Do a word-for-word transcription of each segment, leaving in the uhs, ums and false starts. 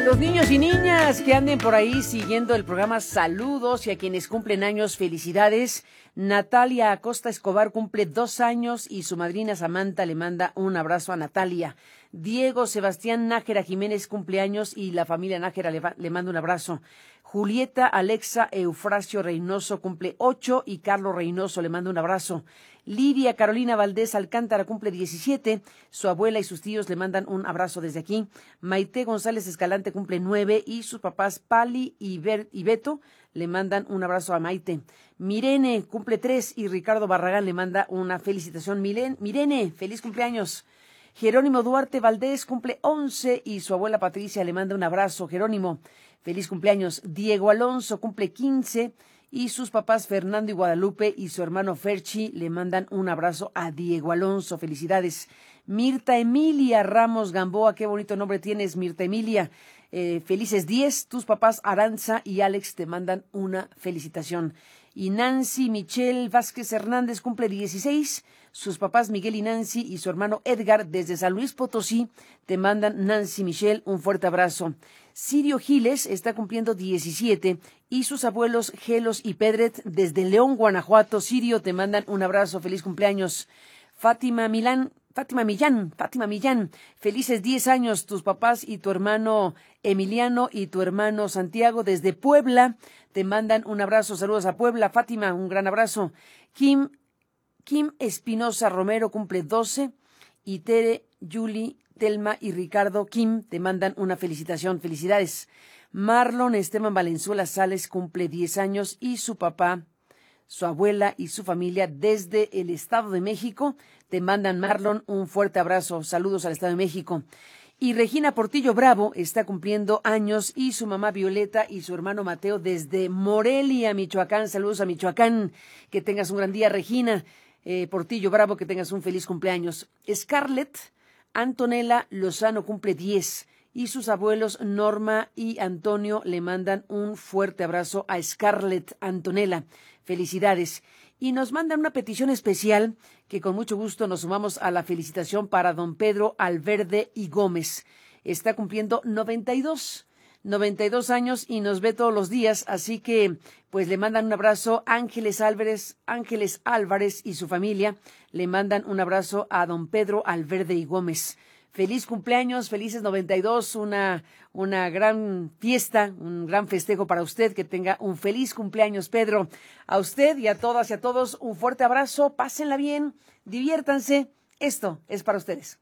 los niños y niñas que anden por ahí siguiendo el programa, saludos, y a quienes cumplen años, felicidades. Natalia Acosta Escobar cumple dos años y su madrina Samantha le manda un abrazo a Natalia. Diego Sebastián Nájera Jiménez cumple años y la familia Nájera le, le manda un abrazo. Julieta Alexa Eufrasio Reynoso cumple ocho y Carlos Reynoso le manda un abrazo. Lidia Carolina Valdés Alcántara cumple diecisiete, su abuela y sus tíos le mandan un abrazo desde aquí. Maite González Escalante cumple nueve y sus papás Pali y, Ber y Beto le mandan un abrazo a Maite. Mirene cumple tres y Ricardo Barragán le manda una felicitación. Milen, Mirene, feliz cumpleaños. Jerónimo Duarte Valdés cumple once y su abuela Patricia le manda un abrazo. Jerónimo, feliz cumpleaños. Diego Alonso cumple quince y sus papás Fernando y Guadalupe y su hermano Ferchi le mandan un abrazo a Diego Alonso. Felicidades. Mirta Emilia Ramos Gamboa, qué bonito nombre tienes, Mirta Emilia. Eh, felices diez, tus papás Aranza y Alex te mandan una felicitación. Y Nancy Michelle Vázquez Hernández cumple dieciséis, sus papás Miguel y Nancy y su hermano Edgar desde San Luis Potosí te mandan, Nancy Michelle, un fuerte abrazo. Sirio Giles está cumpliendo diecisiete y sus abuelos Gelos y Pedret desde León, Guanajuato. Sirio, te mandan un abrazo, feliz cumpleaños. Fátima Milán, Fátima Millán, Fátima Millán, felices diez años, tus papás y tu hermano Emiliano y tu hermano Santiago desde Puebla te mandan un abrazo, saludos a Puebla. Fátima, un gran abrazo. Kim, Kim Espinosa Romero cumple doce y Tere, Julie, Telma y Ricardo Kim te mandan una felicitación, felicidades. Marlon Esteban Valenzuela Sales cumple diez años y su papá, su abuela y su familia desde el Estado de México te mandan, Marlon, un fuerte abrazo, saludos al Estado de México. Y Regina Portillo Bravo está cumpliendo años y su mamá Violeta y su hermano Mateo desde Morelia, Michoacán, saludos a Michoacán, que tengas un gran día, Regina eh, Portillo Bravo, que tengas un feliz cumpleaños. Scarlett Antonella Lozano cumple diez y sus abuelos Norma y Antonio le mandan un fuerte abrazo a Scarlett Antonella. Felicidades. Y nos mandan una petición especial que con mucho gusto nos sumamos a la felicitación para don Pedro Alverde y Gómez. Está cumpliendo noventa y dos, noventa y dos años y nos ve todos los días, así que pues le mandan un abrazo. Ángeles Álvarez, Ángeles Álvarez y su familia le mandan un abrazo a don Pedro Alverde y Gómez. Feliz cumpleaños, felices noventa y dos, una, una gran fiesta, un gran festejo para usted, que tenga un feliz cumpleaños, Pedro. A usted y a todas y a todos, un fuerte abrazo, pásenla bien, diviértanse, esto es para ustedes.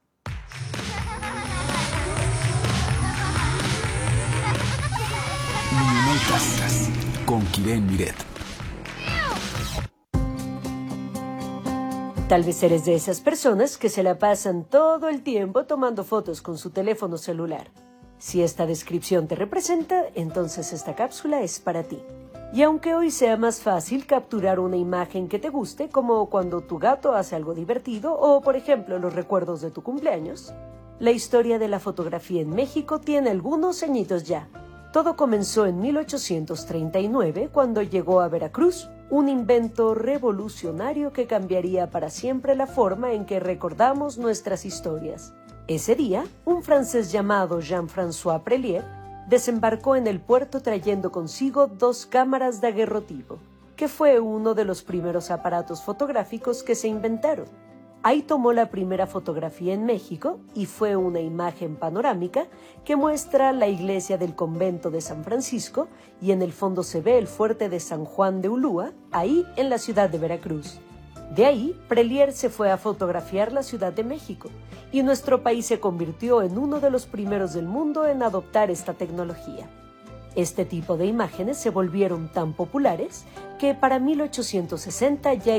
Niñonetas con Kiren Miret. Tal vez eres de esas personas que se la pasan todo el tiempo tomando fotos con su teléfono celular. Si esta descripción te representa, entonces esta cápsula es para ti. Y aunque hoy sea más fácil capturar una imagen que te guste, como cuando tu gato hace algo divertido o, por ejemplo, los recuerdos de tu cumpleaños, la historia de la fotografía en México tiene algunos añitos ya. Todo comenzó en mil ochocientos treinta y nueve, cuando llegó a Veracruz un invento revolucionario que cambiaría para siempre la forma en que recordamos nuestras historias. Ese día, un francés llamado Jean-François Prelier desembarcó en el puerto trayendo consigo dos cámaras daguerrotipo, que fue uno de los primeros aparatos fotográficos que se inventaron. Ahí tomó la primera fotografía en México y fue una imagen panorámica que muestra la iglesia del convento de San Francisco y en el fondo se ve el fuerte de San Juan de Ulúa, ahí en la ciudad de Veracruz. De ahí, Prelier se fue a fotografiar la Ciudad de México y nuestro país se convirtió en uno de los primeros del mundo en adoptar esta tecnología. Este tipo de imágenes se volvieron tan populares que para mil ochocientos sesenta ya